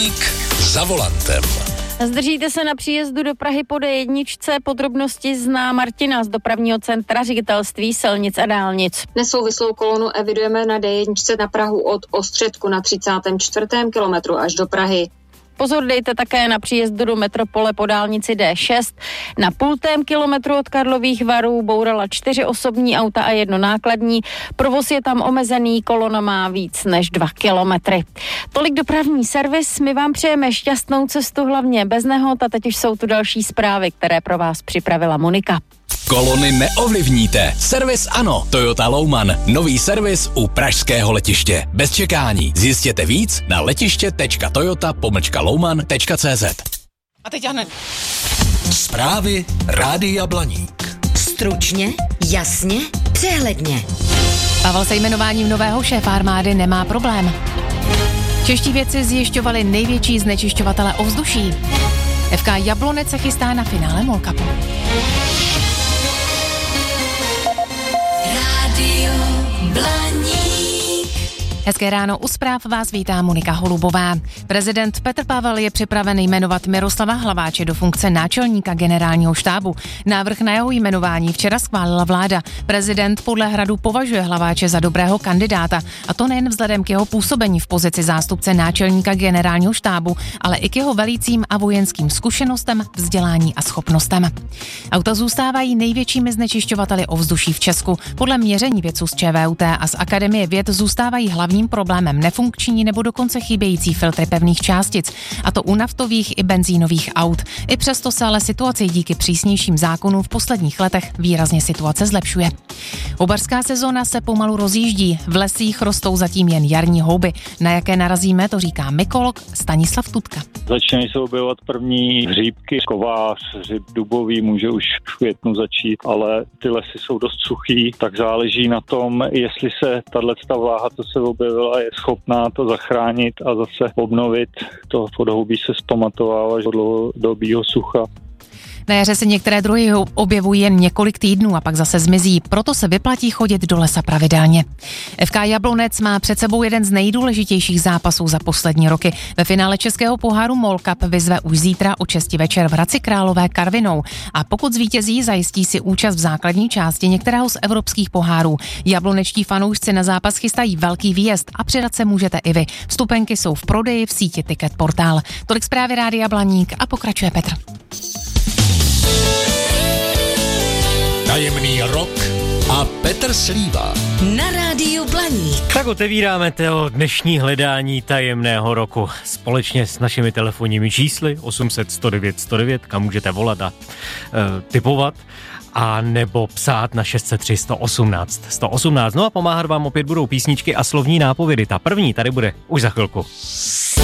Blaník za volantem. Zdržíte se na příjezdu do Prahy po D1, podrobnosti zná Martina z dopravního centra Ředitelství silnic a dálnic. Nesouvislou kolonu evidujeme na D1 na Prahu od Ostředku na 34. kilometru až do Prahy. Pozor dejte také na příjezdu do metropole po dálnici D6. Na 0,5 kilometru od Karlových Varů bourala 4 osobní auta a 1 nákladní. Provoz je tam omezený, kolona má víc než 2 kilometry. Tolik dopravní servis, my vám přejeme šťastnou cestu, hlavně bez nehod, a teď už jsou tu další zprávy, které pro vás připravila Monika. Kolony neovlivníte. Servis ano. Toyota Louman. Nový servis u pražského letiště. Bez čekání. Zjistěte víc na letiště.toyota-louman.cz. A teď hned. Zprávy Rádia Blaník. Stručně, jasně, přehledně. Pavel se jmenováním nového šéfa armády nemá problém. Čeští vědci zjišťovali největší znečišťovatele ovzduší. FK Jablonec se chystá na finále MOL Cupu. Hezké ráno, u zpráv vás vítá Monika Holubová. Prezident Petr Pavel je připraven jmenovat Miroslava Hlaváče do funkce náčelníka generálního štábu. Návrh na jeho jmenování včera schválila vláda. Prezident podle Hradu považuje Hlaváče za dobrého kandidáta, a to nejen vzhledem k jeho působení v pozici zástupce náčelníka generálního štábu, ale i k jeho velícím a vojenským zkušenostem, vzdělání a schopnostem. Auta zůstávají největšími znečišťovateli ovzduší v Česku. Podle měření vědců z ČVUT a z Akademie věd zůstávají hlavním problémem nefunkční nebo dokonce chybějící filtry pevných částic, a to u naftových i benzínových aut. I přesto se ale situace díky přísnějším zákonům v posledních letech výrazně situace zlepšuje. Houbařská sezóna se pomalu rozjíždí, v lesích rostou zatím jen jarní houby. Na jaké narazíme, to říká mykolog Stanislav Tutka. Začínají se objevovat první hříbky, kovář, hřib dubový může už v květnu začít, ale ty lesy jsou dost suchý, tak záleží na tom, jestli se tato vláha, co se objevila, je schopná to zachránit a zase obnovit. To podhoubí se zpamatovává do dlouhodobého sucha. Na jaře se některé druhy objevují jen několik týdnů a pak zase zmizí, proto se vyplatí chodit do lesa pravidelně. FK Jablonec má před sebou jeden z nejdůležitějších zápasů za poslední roky. Ve finále českého poháru MOL Cup vyzve už zítra o 6 večer v Hradci Králové Karvinou. A pokud zvítězí, zajistí si účast v základní části některého z evropských pohárů. Jablonečtí fanoušci na zápas chystají velký výjezd a přidat se můžete i vy. Vstupenky jsou v prodeji v síti Ticket Portál. Tolik zprávy Rádia Blaník a pokračuje Petr. Tajemný rok a Petr Slíva. Na Rádiu Blaník. Tak otevíráme to dnešní hledání tajemného roku. Společně s našimi telefonními čísly 800 109 109, kam můžete volat a tipovat, a nebo psát na 603 118 118. No a pomáhat vám opět budou písničky a slovní nápovědy. Ta první tady bude už za chvilku.